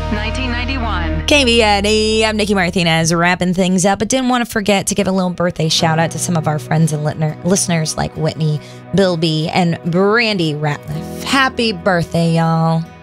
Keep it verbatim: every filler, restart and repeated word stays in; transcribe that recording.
nineteen ninety-one. K B N E, I'm Nikki Martinez, wrapping things up, but didn't want to forget to give a little birthday shout out to some of our friends and litner- listeners like Whitney, Bill B, and Brandy Ratliff. Happy birthday, y'all.